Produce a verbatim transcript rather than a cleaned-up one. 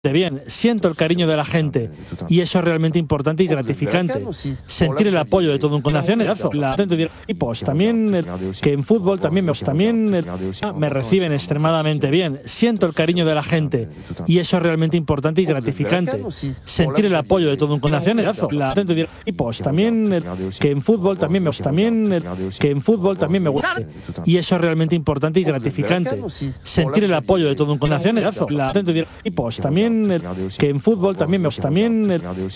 bien, siento el cariño de la gente y eso es realmente importante y gratificante. Sentir el apoyo de todo un conacionazo, la gente de equipos, también eh, que en fútbol también me también eh, me reciben extremadamente bien. Siento el cariño de la gente y eso es realmente importante y gratificante. Sentir el apoyo de todo un conacionazo, la gente de equipos, también eh, que en fútbol también me también eh, que en fútbol también me gusta y eso es realmente importante y gratificante. Sentir el apoyo de todo un conacionazo, la gente de equipos, también que en fútbol también me también